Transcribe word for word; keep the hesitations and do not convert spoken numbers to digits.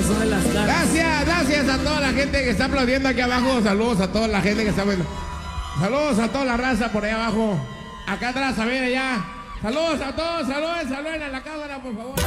son de las caras. Gracias, gracias a toda la gente que está aplaudiendo aquí abajo. Saludos a toda la gente que está viendo. Saludos a toda la raza por ahí abajo. Acá atrás, a ver allá. Saludos a todos, saludos, saludos a la cámara, por favor.